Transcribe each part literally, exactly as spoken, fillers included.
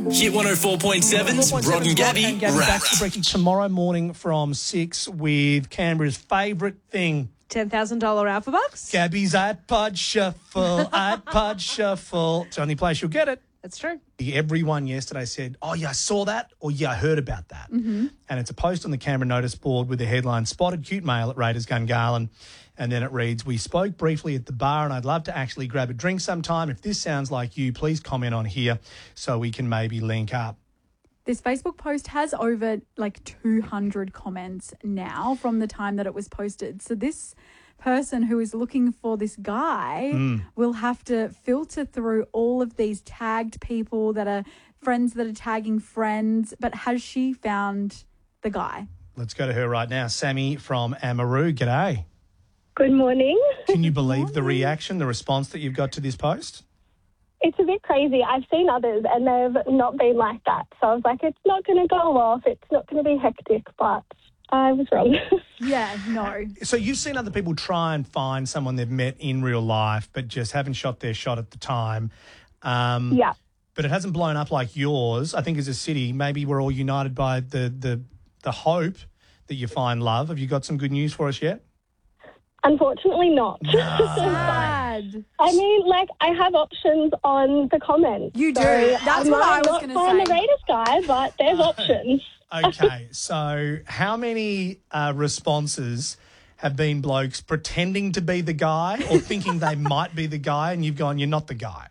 Hit one oh four point seven's Rod and Gabby. And Gabby Wrap. back to breaking tomorrow morning from six with Canberra's favourite thing. ten thousand dollars Alpha Bucks. Gabby's iPod Shuffle, iPod Shuffle. It's the only place you'll get it. That's true. Everyone yesterday said, oh, yeah, I saw that, or yeah, I heard about that. Mm-hmm. And it's a post on the Canberra notice board with the headline, Spotted Cute Male at Raiders Gungahlin. And then it reads, we spoke briefly at the bar and I'd love to actually grab a drink sometime. If this sounds like you, please comment on here so we can maybe link up. This Facebook post has over like two hundred comments now from the time that it was posted. So this person who is looking for this guy mm. will have to filter through all of these tagged people that are friends that are tagging friends. But has she found the guy? Let's go to her right now. Sammy from Amaroo. G'day. Good morning. Can you believe the reaction, the response that you've got to this post? It's a bit crazy. I've seen others and they've not been like that. So I was like, it's not going to go off. It's not going to be hectic, but I was wrong. Yeah, no. So you've seen other people try and find someone they've met in real life but just haven't shot their shot at the time. Um, yeah. But it hasn't blown up like yours. I think as a city, maybe we're all united by the, the, the hope that you find love. Have you got some good news for us yet? Unfortunately not. No. Sad. I mean, like, I have options on the comments. You do. So That's I what I might was not going to find say. the Raiders guy, but there's options. Okay, so how many uh, responses have been blokes pretending to be the guy or thinking they might be the guy and you've gone, you're not the guy?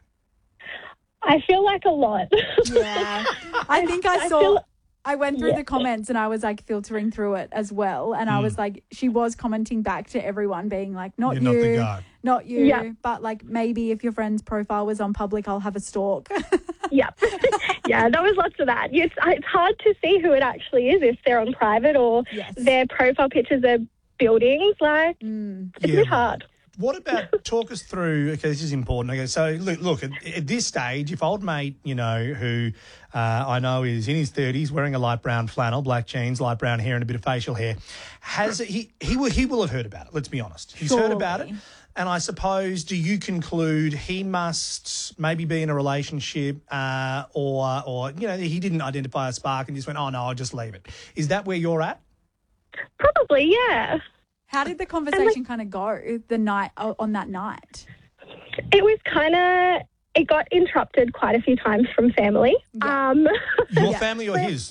I feel like a lot. Yeah. I think I, I saw... feel- I went through Yeah. the comments and I was like filtering through it as well. And I was like, she was commenting back to everyone being like, not You're you, not the guy. not you. Yeah. But like maybe if your friend's profile was on public, I'll have a stalk. Yeah. Yeah, there was lots of that. It's, it's hard to see who it actually is if they're on private or Yes. their profile pictures are buildings. Like, Mm. it's Yeah, a bit right. hard. What about, talk us through, okay, this is important. Okay, so look, look at, at this stage, if old mate, you know, who uh, I know is in his thirties, wearing a light brown flannel, black jeans, light brown hair and a bit of facial hair, has he, he, will, he will have heard about it, let's be honest. He's heard about it. Surely. And I suppose, do you conclude he must maybe be in a relationship uh, or, or, you know, he didn't identify a spark and just went, oh, no, I'll just leave it. Is that where you're at? Probably, yeah. How did the conversation kind of go the night on that night? It was kind of, it got interrupted quite a few times from family. Yeah. Um, Your Yeah. family or his?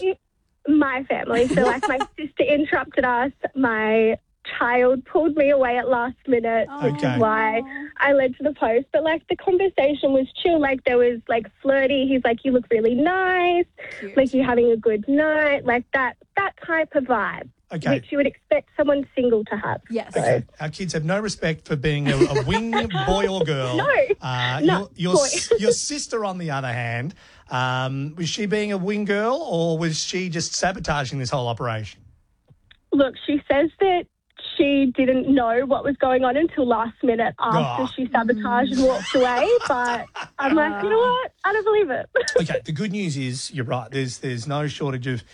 my family. So, like, my sister interrupted us. My child pulled me away at last minute, which Okay. is why I led to the post. But, like, the conversation was chill. Like, there was, like, flirty. He's like, you look really nice. Cute. Like, you're having a good night. Like, that, that type of vibe. Okay. Which you would expect someone single to have. Yes. Okay. Our kids have no respect for being a, a wing boy or girl. No. Uh, No, your, your, boy. s- your sister, on the other hand, um, was she being a wing girl or was she just sabotaging this whole operation? Look, she says that she didn't know what was going on until last minute after Oh. she sabotaged and walked away. But I'm like, you know what? I don't believe it. Okay, the good news is you're right. There's there's no shortage of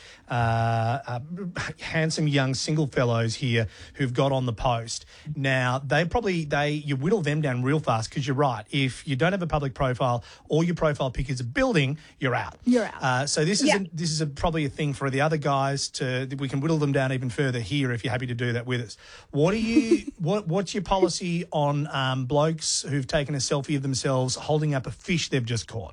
uh, uh, handsome young single fellows here who've got on the post. Now they probably they you whittle them down real fast because you're right. If you don't have a public profile or your profile pic is a building, you're out. You're out. Uh, so this is Yeah. a, this is a, probably a thing for the other guys to we can whittle them down even further here if you're happy to do that with us. What are you what what's your policy on um, blokes who've taken a selfie of themselves holding up a fish they've just caught?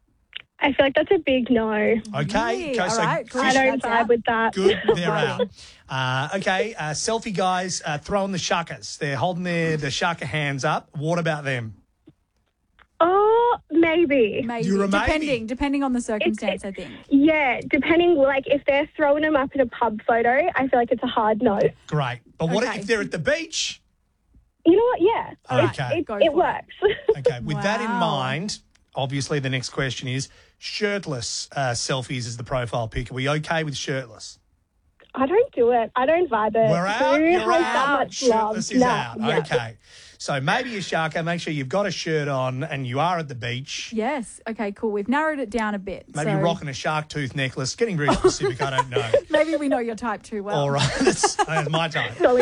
I feel like that's a big no. Okay, Really? okay, All so right, cool. I fish- don't That's vibe out. with that. good, they're out. Uh, okay, uh, selfie guys uh, throwing the shuckers. They're holding their the shucker hands up. What about them? Oh, maybe. Maybe. You're a maybe. Depending, depending on the circumstance, I think. Yeah, depending, like, if they're throwing them up in a pub photo, I feel like it's a hard no. Great, but what Okay. if they're at the beach? You know what? Yeah. Okay, It, Go it for works. okay. With that in Wow. mind, obviously the next question is shirtless uh, selfies as the profile pic. Are we okay with shirtless? I don't do it. I don't vibe it. We're out. Who You're has that out. much love? Shirtless is No. out. Yeah. Okay. So maybe a sharker. Make sure you've got a shirt on and you are at the beach. Yes. Okay, cool. We've narrowed it down a bit. Maybe so rocking a shark tooth necklace. Getting very specific. I don't know. maybe we know your type too well. All right. That's, that's my time.